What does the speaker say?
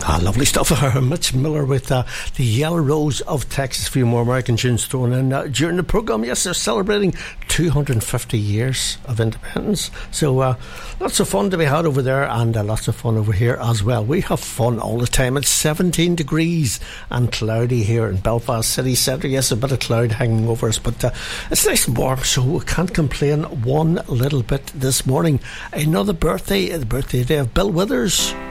Lovely stuff. Mitch Miller with the Yellow Rose of Texas. A few more American tunes thrown in during the programme. Yes, they're celebrating 250 years of independence. So lots of fun to be had over there, and lots of fun over here as well. We have fun all the time. It's 17 degrees and cloudy here in Belfast city centre. Yes, a bit of cloud hanging over us, but it's nice and warm, so we can't complain one little bit this morning. Another birthday, the birthday day of Bill Withers.